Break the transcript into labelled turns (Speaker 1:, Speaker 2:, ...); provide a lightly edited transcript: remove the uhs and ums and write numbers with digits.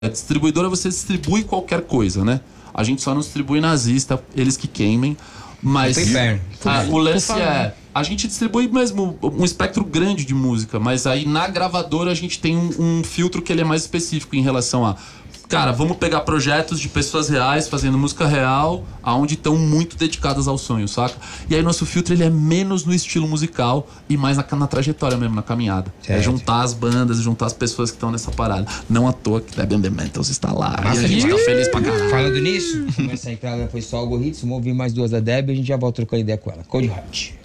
Speaker 1: Distribuidora, você distribui qualquer coisa, né? A gente só não distribui nazista, eles que queimem. Mas o lance é... A gente distribui mesmo um espectro grande de música, mas aí na gravadora a gente tem um filtro que ele é mais específico em relação a... Cara, vamos pegar projetos de pessoas reais fazendo música real, aonde estão muito dedicadas ao sonho, saca? E aí nosso filtro ele é menos no estilo musical e mais na trajetória mesmo, na caminhada. Certo. É juntar as bandas, juntar as pessoas que estão nessa parada. Não à toa que Debian The Mentals está lá. Nossa, e a gente tá feliz pra caralho.
Speaker 2: Falando nisso, essa entrada foi só algoritmo. Vamos ouvir mais duas da Debbie e a gente já volta trocando ideia com ela. Cold Heart.